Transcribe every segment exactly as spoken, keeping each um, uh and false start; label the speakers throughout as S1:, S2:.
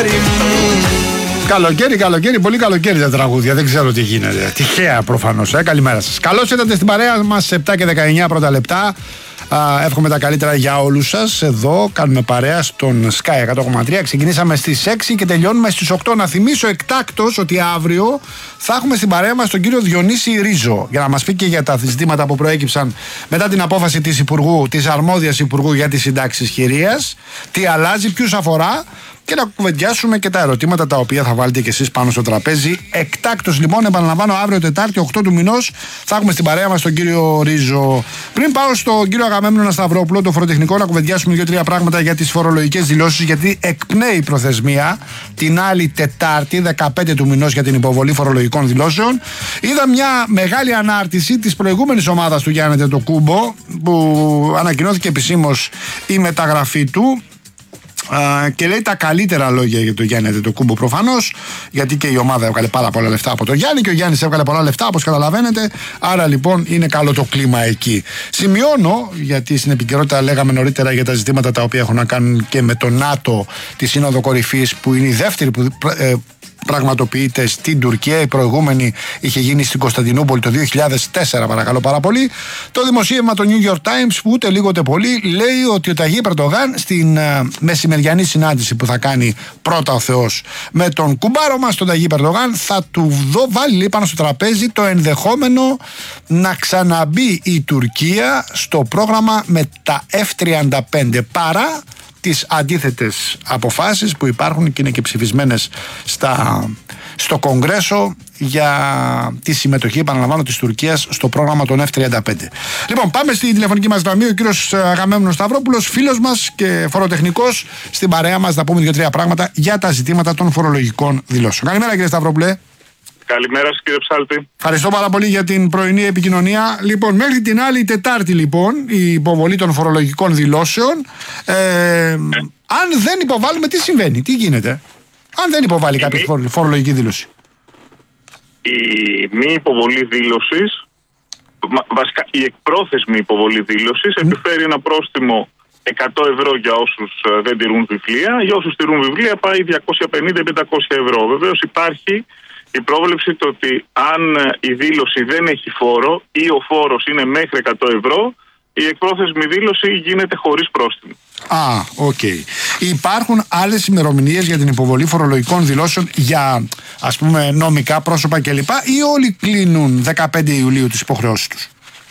S1: Καλοκαίρι, καλοκαίρι, πολύ καλοκαίρι τα τραγούδια. Δεν ξέρω τι γίνεται. Τυχαία προφανώς. Ε. Καλημέρα σας. Καλώς ήρθατε στην παρέα μας, επτά και δεκαεννιά πρώτα λεπτά. Α, εύχομαι τα καλύτερα για όλους σας. Εδώ κάνουμε παρέα στον Sky εκατό κόμμα τρία. Ξεκινήσαμε στις έξι και τελειώνουμε στις οκτώ. Να θυμίσω εκτάκτως ότι αύριο θα έχουμε στην παρέα μας τον κύριο Διονύση Ρίζο για να μας πει και για τα ζητήματα που προέκυψαν μετά την απόφαση της Υπουργού, της αρμόδιας Υπουργού για τις συντάξεις χειρίας. Τι αλλάζει, ποιους αφορά. Και να κουβεντιάσουμε και τα ερωτήματα τα οποία θα βάλετε και εσείς πάνω στο τραπέζι. Εκτάκτως λοιπόν, επαναλαμβάνω, αύριο Τετάρτη, οκτώ του μηνός, θα έχουμε στην παρέα μας τον κύριο Ρίζο. Πριν πάω στον κύριο Αγαμέμνονα Σταυρόπουλο, το φοροτεχνικό, να κουβεντιάσουμε δύο-τρία πράγματα για τις φορολογικές δηλώσεις, γιατί εκπνέει η προθεσμία την άλλη Τετάρτη, δεκαπέντε του μηνός, για την υποβολή φορολογικών δηλώσεων. Είδα μια μεγάλη ανάρτηση της προηγούμενης ομάδας του Γιάννη Αντετοκούμπο, που ανακοινώθηκε επισήμως η μεταγραφή του. Uh, και λέει τα καλύτερα λόγια για τον Γιάννη Αντετοκούμπο, προφανώς, γιατί και η ομάδα έβγαλε πάρα πολλά λεφτά από τον Γιάννη και ο Γιάννης έβγαλε πολλά λεφτά, όπως καταλαβαίνετε. Άρα λοιπόν είναι καλό το κλίμα εκεί. Σημειώνω, γιατί στην επικαιρότητα λέγαμε νωρίτερα για τα ζητήματα τα οποία έχουν να κάνουν και με το ΝΑΤΟ, τη Σύνοδο Κορυφής, που είναι η δεύτερη που ε, πραγματοποιείται στην Τουρκία. Η προηγούμενη είχε γίνει στην Κωνσταντινούπολη το δύο χιλιάδες τέσσερα, παρακαλώ πάρα πολύ. Το δημοσίευμα του New York Times, που ούτε λίγο ούτε πολύ, λέει ότι ο Ταγί Ερντογάν στην uh, μεσημεριανή συνάντηση που θα κάνει πρώτα ο Θεός με τον κουμπάρο μας, τον Ταγί Ερντογάν, θα του δω, βάλει λέει, πάνω στο τραπέζι το ενδεχόμενο να ξαναμπεί η Τουρκία στο πρόγραμμα με τα εφ τριάντα πέντε, παρά τις αντίθετες αποφάσεις που υπάρχουν και είναι και ψηφισμένες στα, στο Κογκρέσο για τη συμμετοχή, επαναλαμβάνω, της Τουρκίας στο πρόγραμμα των εφ τριάντα πέντε. Λοιπόν, πάμε στη τηλεφωνική μας γραμμή. Ο κύριος Αγαμέμνος Σταυρόπουλος, φίλος μας και φοροτεχνικός, στην παρέα μας. Θα πούμε δύο-τρία πράγματα για τα ζητήματα των φορολογικών δηλώσεων. Καλημέρα, κύριε Σταυρόπουλε.
S2: Καλημέρα σας, κύριε Ψάλτη.
S1: Ευχαριστώ πάρα πολύ για την πρωινή επικοινωνία. Λοιπόν, μέχρι την άλλη Τετάρτη, λοιπόν, η υποβολή των φορολογικών δηλώσεων. Ε, ε. Αν δεν υποβάλουμε, τι συμβαίνει, τι γίνεται, αν δεν υποβάλει κάποια μη... φορολογική δήλωση?
S2: Η μη υποβολή δήλωσης, βασικά η εκπρόθεσμη υποβολή δήλωσης, mm. επιφέρει ένα πρόστιμο εκατό ευρώ για όσους δεν τηρούν βιβλία. Για όσους τηρούν βιβλία πάει διακόσια πενήντα με πεντακόσια ευρώ. Βεβαίως υπάρχει η πρόβλεψη το ότι αν η δήλωση δεν έχει φόρο ή ο φόρος είναι μέχρι εκατό ευρώ, η εκπρόθεσμη δήλωση γίνεται χωρίς πρόστιμο.
S1: Α, οκ. Okay. Υπάρχουν άλλες ημερομηνίες για την υποβολή φορολογικών δηλώσεων για, ας πούμε, νομικά πρόσωπα κλπ, ή όλοι κλείνουν δεκαπέντε Ιουλίου τις υποχρεώσεις τους?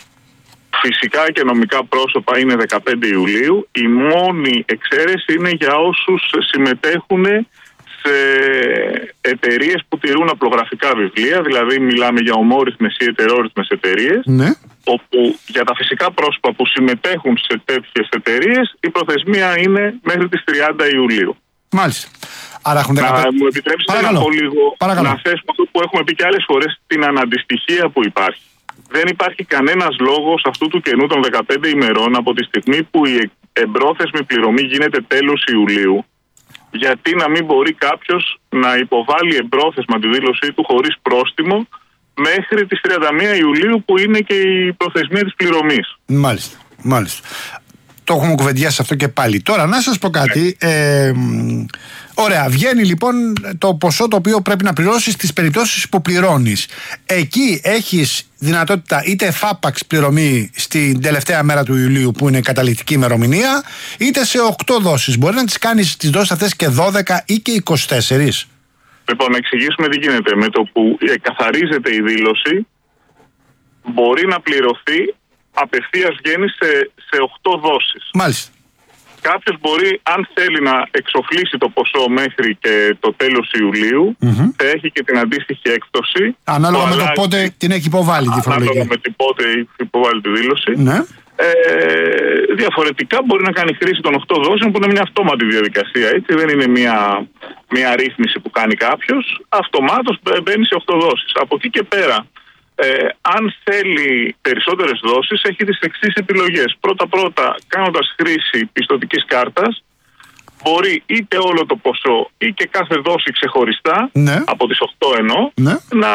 S2: Φυσικά και νομικά πρόσωπα είναι δεκαπέντε Ιουλίου. Η μόνη εξαίρεση είναι για όσους συμμετέχουν σε εταιρείες που τηρούν απλογραφικά βιβλία, δηλαδή μιλάμε για ομόρυθμες ή ετερόρυθμες εταιρείες, ναι. όπου για τα φυσικά πρόσωπα που συμμετέχουν σε τέτοιες εταιρείες η προθεσμία είναι μέχρι τις τριάντα Ιουλίου.
S1: Μάλιστα. Άρα έχουν
S2: να μου επιτρέψετε
S1: Παρακαλώ.
S2: να πω λίγο
S1: Παρακαλώ.
S2: να θέσουμε αυτό που έχουμε πει και άλλες φορές, την αναντιστοιχία που υπάρχει. Δεν υπάρχει κανένας λόγος αυτού του κενού των δεκαπέντε ημερών από τη στιγμή που η εμπρόθεσμη πληρωμή γίνεται τέλος Ιουλίου, γιατί να μην μπορεί κάποιος να υποβάλει εμπρόθεσμα τη δήλωσή του χωρίς πρόστιμο μέχρι τις τριάντα μία Ιουλίου, που είναι και η προθεσμία της πληρωμής.
S1: Μάλιστα, μάλιστα. Το έχουμε κουβεντιάσει αυτό και πάλι. Τώρα να σας πω κάτι. Ε, ωραία, βγαίνει λοιπόν το ποσό το οποίο πρέπει να πληρώσεις στις περιπτώσεις που πληρώνεις. Εκεί έχεις δυνατότητα είτε εφάπαξ πληρωμή στην τελευταία μέρα του Ιουλίου, που είναι η καταληκτική ημερομηνία, είτε σε οκτώ δόσεις. Μπορεί να τις κάνεις τις δόσεις αυτές και δώδεκα ή και είκοσι τέσσερα.
S2: Λοιπόν, να εξηγήσουμε τι γίνεται. Με το που καθαρίζεται η δήλωση, μπορεί να πληρωθεί, απευθείας βγαίνει σε, σε οκτώ δόσεις.
S1: Μάλιστα.
S2: Κάποιος μπορεί, αν θέλει να εξοφλήσει το ποσό μέχρι και το τέλος Ιουλίου, mm-hmm. θα έχει και την αντίστοιχη έκπτωση.
S1: Ανάλογα με το πότε την έχει υποβάλει τη φορολογία.
S2: Ανάλογα με την πότε έχει υποβάλει τη δήλωση.
S1: Ναι.
S2: Ε, διαφορετικά μπορεί να κάνει χρήση των οκτώ δόσεων, που είναι μια αυτόματη διαδικασία. Έτσι. Δεν είναι μια, μια ρύθμιση που κάνει κάποιος. Αυτομάτως μπαίνει σε οκτώ δόσεις. Από εκεί και πέρα, Ε, αν θέλει περισσότερες δόσεις, έχει τις εξής επιλογές. Πρώτα-πρώτα, κάνοντας χρήση πιστωτικής κάρτας, μπορεί είτε όλο το ποσό ή και κάθε δόση ξεχωριστά, ναι. από τις οκτώ εννοώ, ναι. να